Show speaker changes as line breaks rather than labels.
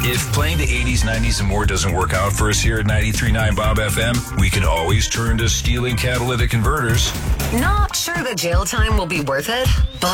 If playing the 80s, 90s, and more doesn't work out for us here at 93.9 Bob FM, we can always turn to stealing catalytic converters.
Not sure the jail time will be worth it, but